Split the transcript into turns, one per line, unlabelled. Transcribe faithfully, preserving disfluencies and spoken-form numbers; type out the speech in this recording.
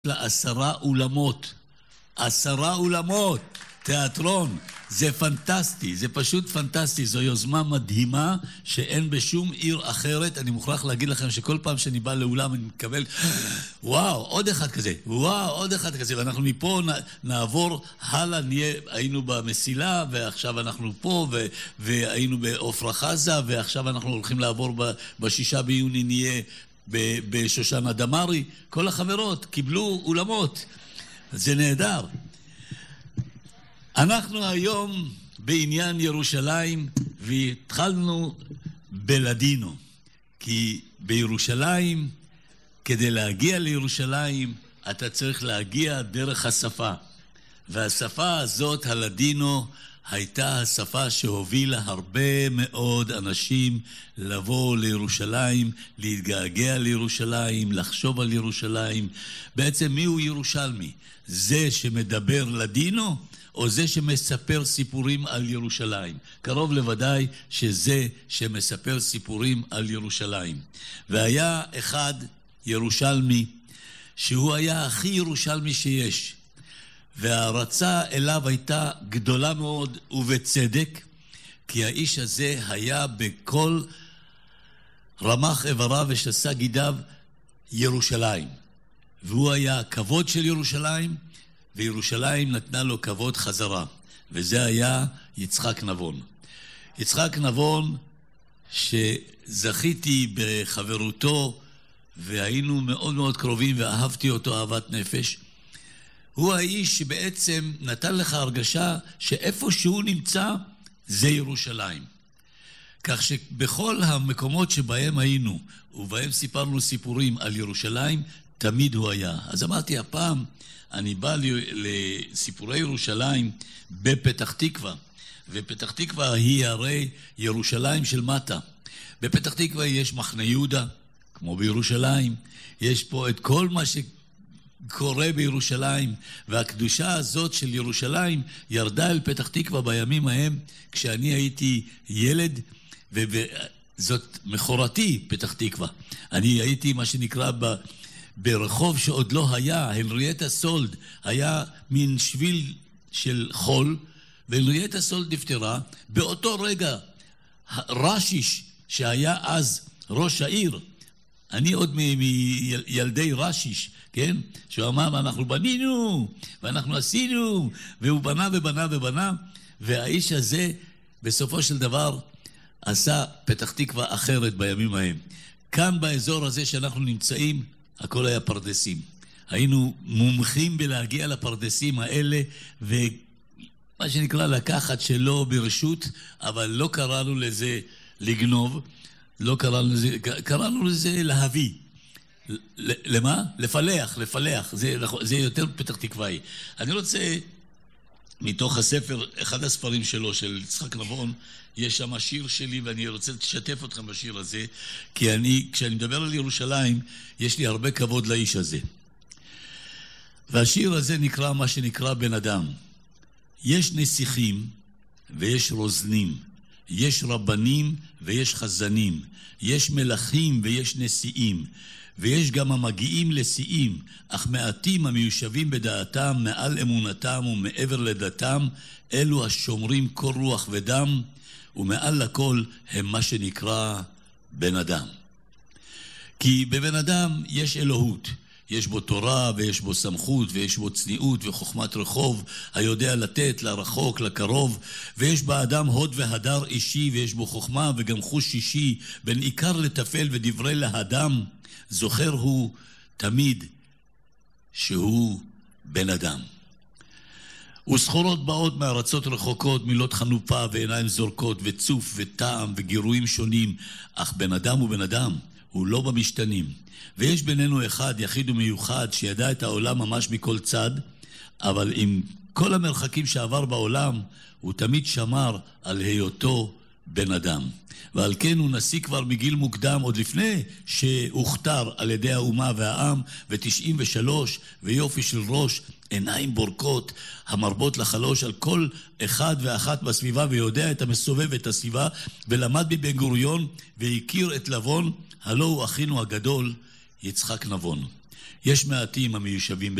לה עשרה אולמות, עשרה אולמות, תיאטרון, זה פנטסטי, זה פשוט פנטסטי, זו יוזמה מדהימה שאין בשום עיר אחרת. אני מוכרח להגיד לכם שכל פעם שאני בא לאולם אני מקבל וואו, עוד אחד כזה, וואו, עוד אחד כזה, ואנחנו מפה נעבור הלאה, נהיה, היינו במסילה ועכשיו אנחנו פה ו, והיינו באופרה חזה ועכשיו אנחנו הולכים לעבור ב, בשישה ביוני נהיה בשושנה דמרי. כל החברות קיבלו אולמות, זה נהדר. אנחנו היום בעניין ירושלים והתחלנו בלדינו, כי בירושלים, כדי להגיע לירושלים אתה צריך להגיע דרך השפה, והשפה הזאת, הלדינו, הייתה השפה שהובילה הרבה מאוד אנשים לבוא לירושלים, להתגעגע לירושלים, לחשוב על ירושלים. בעצם מי הוא ירושלמי? זה שמדבר לדינו או זה שמספר סיפורים על ירושלים? קרוב לוודאי שזה שמספר סיפורים על ירושלים. והיה אחד ירושלמי שהוא היה הכי ירושלמי שיש, וההרצה אליו הייתה גדולה מאוד ובצדק, כי האיש הזה היה בכל רמ"ח איבריו ושס"ה גידיו ירושלים, והוא היה הכבוד של ירושלים, וירושלים נתנה לו כבוד חזרה, וזה היה יצחק נבון. יצחק נבון שזכיתי בחברותו והיינו מאוד מאוד קרובים ואהבתי אותו אהבת נפש, הוא האיש שבעצם נתן לך הרגשה שאיפה שהוא נמצא זה ירושלים. כך שבכל המקומות שבהם היינו ובהם סיפרנו סיפורים על ירושלים, תמיד הוא היה. אז אמרתי, הפעם אני בא לסיפורי ירושלים בפתח תקווה, ופתח תקווה היא הרי ירושלים של מטה. בפתח תקווה יש מחנה יהודה, כמו בירושלים, יש פה את כל מה ש... קורה בירושלים, והקדושה הזאת של ירושלים ירדה אל פתח תקווה בימים ההם כשאני הייתי ילד, וזאת מחורתי פתח תקווה. אני הייתי מה שנקרא ב, ברחוב שעוד לא היה, הנרייטה סולד, היה מין שביל של חול, והנרייטה סולד נפטרה. באותו רגע רשיש שהיה אז ראש העיר, אני עוד מילדי רשיש, כן? שהוא אמר, אנחנו בנינו, ואנחנו עשינו, והוא בנה ובנה ובנה, והאיש הזה בסופו של דבר עשה פתח תקווה אחרת בימים ההם. כאן באזור הזה שאנחנו נמצאים, הכל היה פרדסים. היינו מומחים בלהגיע לפרדסים האלה, ומה שנקרא לקחת שלא ברשות, אבל לא קראנו לזה לגנוב, לא קראנו לזה, קראנו לזה להביא. למה? לפלח, לפלח. זה, זה יותר פתח תקוואי. אני רוצה, מתוך הספר, אחד הספרים שלו, של יצחק נבון, יש שם שיר שלי, ואני רוצה לשתף אתכם בשיר הזה, כי אני, כשאני מדבר על ירושלים, יש לי הרבה כבוד לאיש הזה. והשיר הזה נקרא מה שנקרא בן אדם. יש נסיכים ויש רוזנים, יש רבנים ויש חזנים, יש מלכים ויש נשיאים, ויש גם המגיעים לשיאים, אך מעטים המיושבים בדעתם מעל אמונתם ומעבר לדתם, אלו השומרים כל רוח ודם, ומעל לכל הם מה שנקרא בן אדם. כי בבן אדם יש אלוהות, יש בו תורה ויש בו סמכות ויש בו צניעות וחוכמת רחוב, היודע לתת לרחוק לקרוב, ויש באדם הוד והדר אישי, ויש בו חוכמה וגם חוש אישי, בין עיקר לטפל ודברי להדם, זוכר הוא תמיד שהוא בן אדם. וסחורות באות מארצות רחוקות, מילות חנופה ועיניים זורקות וצוף וטעם וגירויים שונים, אך בן אדם הוא בן אדם, הוא לא במשתנים. ויש בינינו אחד יחיד ומיוחד שידע את העולם ממש מכל צד, אבל עם כל המרחקים שעבר בעולם הוא תמיד שמר על היותו בן אדם. ועל כן הוא נשיא כבר מגיל מוקדם, עוד לפני שהוכתר על ידי האומה והעם, ו-תשעים ושלוש ויופי של ראש, עיניים בורקות המרבות לחלוש על כל אחד ואחת בסביבה, ויודע את המסובב ואת הסביבה, ולמד בבן גוריון והכיר את לבון, הלא הוא אחינו הגדול יצחק נבון. יש מעטים המיושבים